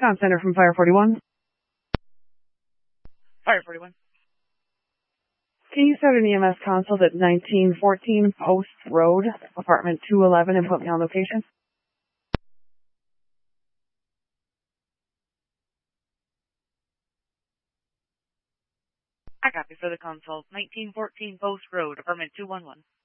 Con Center from Fire 41. Fire 41. Can you start an EMS consult at 1914 Post Road, apartment 211, and put me on location? I copy for the consult. 1914 Post Road, apartment 211.